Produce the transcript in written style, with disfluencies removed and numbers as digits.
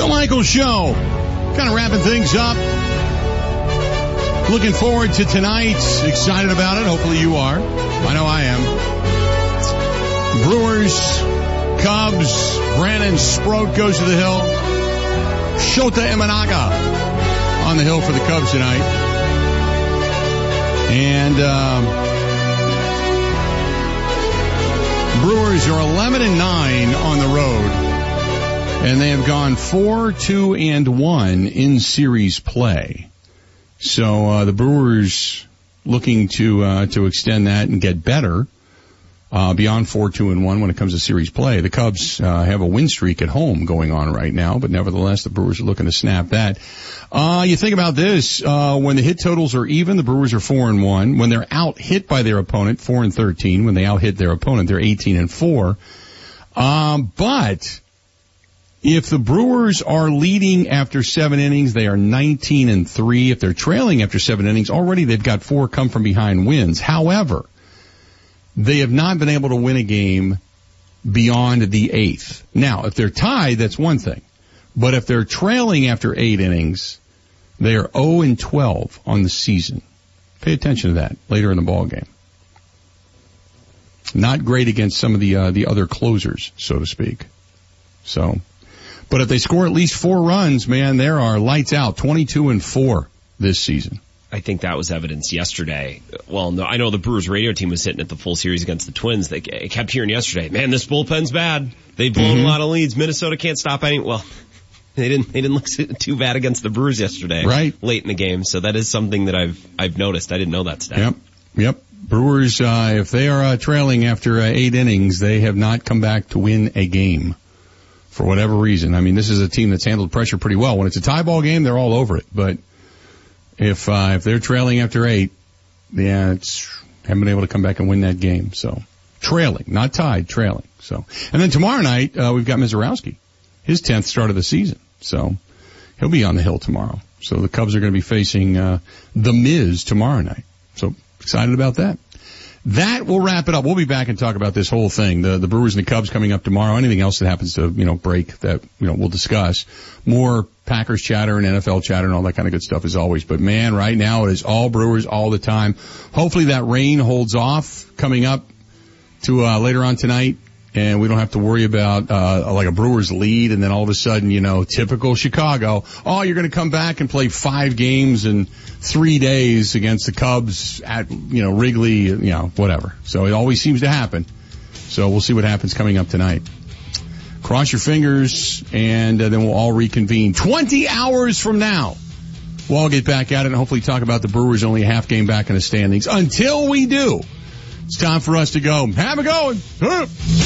Bill Michaels Show. Kind of wrapping things up. Looking forward to tonight. Excited about it. Hopefully you are. I know I am. Brewers, Cubs, Brandon Sproat goes to the hill. Shota Imanaga on the hill for the Cubs tonight. And Brewers are 11-9 on the road. And they have gone 4-2-1 in series play. So the Brewers looking to extend that and get better beyond 4-2-1 when it comes to series play. The Cubs have a win streak at home going on right now, but nevertheless the Brewers are looking to snap that. You think about this, when the hit totals are even, the Brewers are 4-1. When they're out hit by their opponent, 4-13. When they out hit their opponent, they're 18-4. But if the Brewers are leading after 7 innings, they are 19-3. If they're trailing after 7 innings, already they've got 4 come from behind wins. However, they have not been able to win a game beyond the 8th. Now, if they're tied, that's one thing. But if they're trailing after 8 innings, they are 0-12 on the season. Pay attention to that later in the ball game. Not great against some of the other closers, so to speak. So, but if they score at least 4 runs, man, there are lights out, 22-4 this season. I think that was evidenced yesterday. Well, no, I know the Brewers radio team was sitting at the full series against the Twins. They kept hearing yesterday, man, this bullpen's bad. They've blown a lot of leads. Minnesota can't stop any. Well, they didn't look too bad against the Brewers yesterday. Right. Late in the game. So that is something that I've noticed. I didn't know that stat. Yep. Brewers, if they are trailing after 8 innings, they have not come back to win a game for whatever reason. I mean, this is a team that's handled pressure pretty well. When it's a tie ball game, they're all over it. But if they're trailing after 8, haven't been able to come back and win that game. So trailing, not tied, trailing. So, and then tomorrow night we've got Mizorowski, his 10th start of the season. So he'll be on the hill tomorrow. So the Cubs are going to be facing the Miz tomorrow night. So excited about that. That will wrap it up. We'll be back and talk about this whole thing, the Brewers and the Cubs coming up tomorrow. Anything else that happens to, break that, we'll discuss. More Packers chatter and NFL chatter and all that kind of good stuff as always. But man, right now it is all Brewers all the time. Hopefully that rain holds off coming up to, later on tonight. And we don't have to worry about, like a Brewers lead and then all of a sudden, typical Chicago. Oh, you're going to come back and play 5 games in 3 days against the Cubs at, Wrigley, whatever. So it always seems to happen. So we'll see what happens coming up tonight. Cross your fingers and then we'll all reconvene 20 hours from now. We'll all get back at it and hopefully talk about the Brewers only a half game back in the standings. Until we do, it's time for us to go. Have a going.